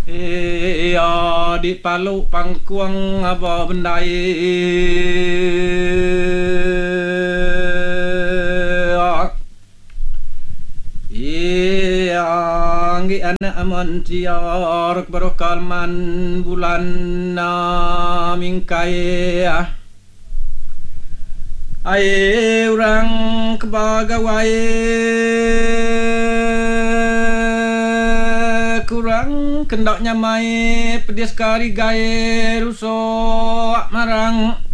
di paluk pangkuang apa bendai anggi anak aman ciar berokalman bulan mingkai ai orang kebagawai kurang kendaknya mai pedis kari gae rusok marang